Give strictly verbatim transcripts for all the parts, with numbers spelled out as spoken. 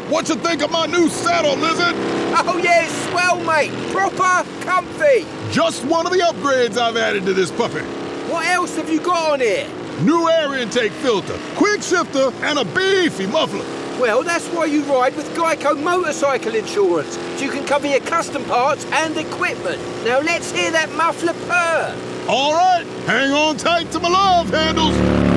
What you think of my new saddle, Lizard? Oh yeah, it's swell, mate. Proper comfy. Just one of the upgrades I've added to this puppy. What else have you got on here? New air intake filter, quick shifter, and a beefy muffler. Well, that's why you ride with Geico Motorcycle Insurance, so you can cover your custom parts and equipment. Now let's hear that muffler purr. All right, hang on tight to my love handles.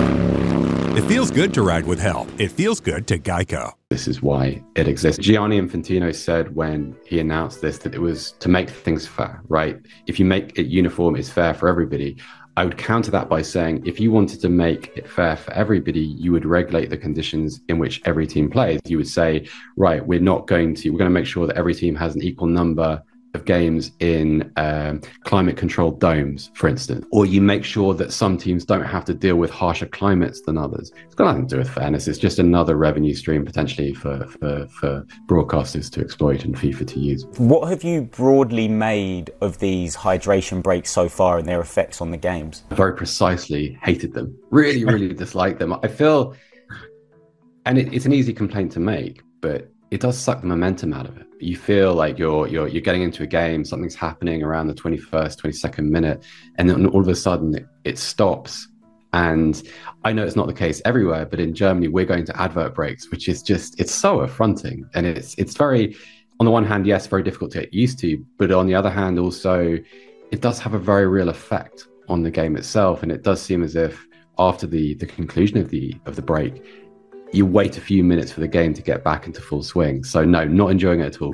It feels good to ride with help. It feels good to Geico. This is why it exists. Gianni Infantino said when he announced this that it was to make things fair, right? If you make it uniform, it's fair for everybody. I would counter that by saying, if you wanted to make it fair for everybody, you would regulate the conditions in which every team plays. You would say, right, we're not going to, we're going to make sure that every team has an equal number of games in um, climate controlled domes, for instance, or you make sure that some teams don't have to deal with harsher climates than others. It's got nothing to do with fairness. It's just another revenue stream potentially for, for, for broadcasters to exploit and FIFA to use. What have you broadly made of these hydration breaks so far and their effects on the games? Very precisely hated them. Really, really disliked them. I feel, and it, it's an easy complaint to make, but it does suck the momentum out of it. You feel like you're you're you're getting into a game, something's happening around the twenty-first, twenty-second minute, and then all of a sudden it, it stops. And I know it's not the case everywhere, but in Germany we're going to advert breaks, which is just, it's so affronting. And it's it's very, on the one hand, yes, very difficult to get used to, but on the other hand also, it does have a very real effect on the game itself. And it does seem as if after the the conclusion of the of the break, you wait a few minutes for the game to get back into full swing. So no, not enjoying it at all.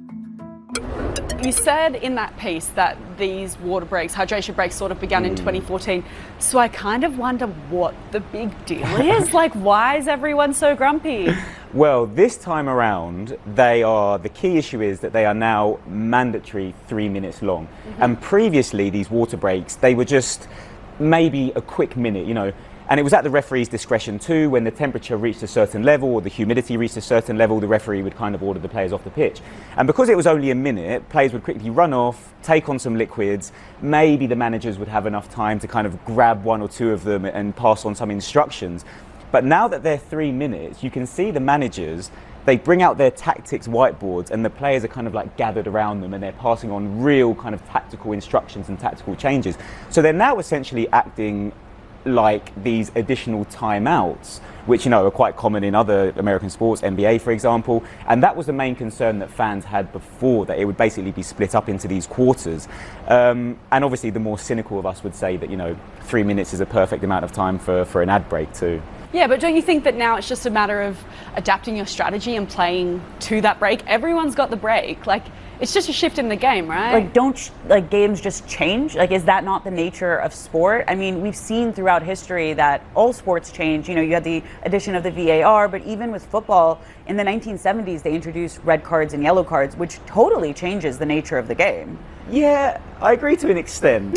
You said in that piece that these water breaks, hydration breaks sort of began mm. in twenty fourteen. So I kind of wonder what the big deal is. Like, why is everyone so grumpy? Well, this time around, they are, the key issue is that they are now mandatory three minutes long. Mm-hmm. And previously, these water breaks, they were just maybe a quick minute, you know. And it was at the referee's discretion too. When the temperature reached a certain level or the humidity reached a certain level, the referee would kind of order the players off the pitch. And because it was only a minute, players would quickly run off, take on some liquids. Maybe the managers would have enough time to kind of grab one or two of them and pass on some instructions. But now that they're three minutes, you can see the managers, they bring out their tactics whiteboards and the players are kind of like gathered around them and they're passing on real kind of tactical instructions and tactical changes. So they're now essentially acting like these additional timeouts, which, you know, are quite common in other American sports, N B A, for example. And that was the main concern that fans had before, that it would basically be split up into these quarters. Um, and obviously, the more cynical of us would say that, you know, three minutes is a perfect amount of time for, for an ad break too. Yeah, but don't you think that now it's just a matter of adapting your strategy and playing to that break? Everyone's got the break. Like, it's just a shift in the game, right? Like, don't sh- like games just change? Like, is that not the nature of sport? I mean, we've seen throughout history that all sports change. You know, you had the addition of the V A R, but even with football, in the nineteen seventies, they introduced red cards and yellow cards, which totally changes the nature of the game. Yeah, I agree to an extent.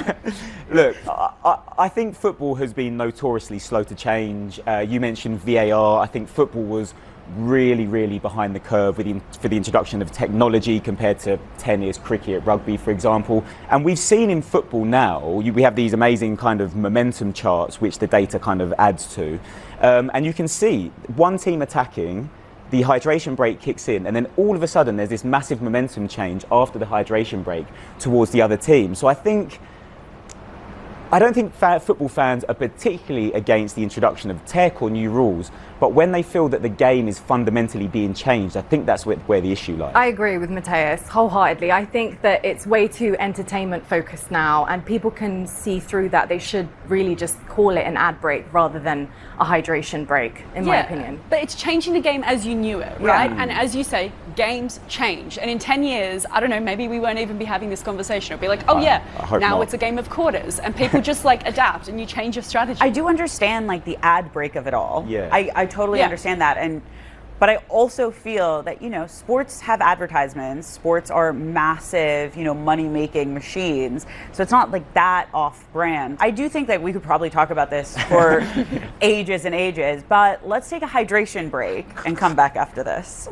Look, I, I think football has been notoriously slow to change. Uh, you mentioned V A R. I think football was really, really behind the curve with the, for the introduction of technology compared to tennis, cricket, rugby, for example. And we've seen in football now, you, we have these amazing kind of momentum charts, which the data kind of adds to. Um, and you can see one team attacking, the hydration break kicks in, and then all of a sudden there's this massive momentum change after the hydration break towards the other team. So I think, I don't think fa- football fans are particularly against the introduction of tech or new rules, but when they feel that the game is fundamentally being changed, I think that's where, where the issue lies. I agree with Mateus wholeheartedly. I think that it's way too entertainment focused now, and people can see through that. They should really just call it an ad break rather than a hydration break, in yeah, my opinion. But it's changing the game as you knew it, right? Yeah. And as you say, games change. And in ten years, I don't know, maybe we won't even be having this conversation. It'll be like, oh I, yeah, I now not. it's a game of quarters. And people just like adapt and you change your strategy. I do understand like the ad break of it all. Yeah. I, I totally yeah. understand that. And but I also feel that, you know, sports have advertisements. Sports are massive, you know, money-making machines. So it's not like that off-brand. I do think that we could probably talk about this for ages and ages, but let's take a hydration break and come back after this.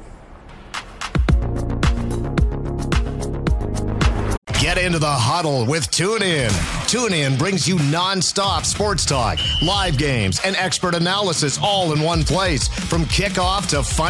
Get into the huddle with TuneIn. TuneIn brings you non-stop sports talk, live games, and expert analysis all in one place. From kickoff to final.